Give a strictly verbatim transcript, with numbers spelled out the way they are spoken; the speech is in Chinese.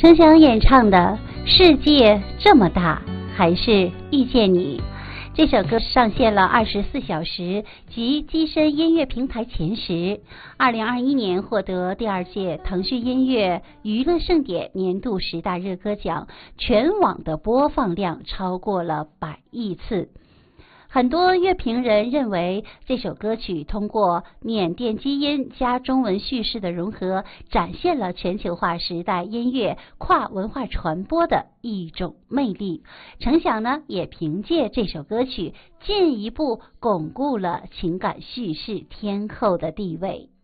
陈翔演唱的《世界这么大，还是遇见你》这首歌上线了二十四小时及跻身音乐平台前十，二零二一年获得第二届腾讯音乐娱乐盛典年度十大热歌奖，全网的播放量超过了百亿次。很多乐评人认为这首歌曲通过缅甸基因加中文叙事的融合，展现了全球化时代音乐跨文化传播的一种魅力。陈翔呢，也凭借这首歌曲进一步巩固了情感叙事天后的地位。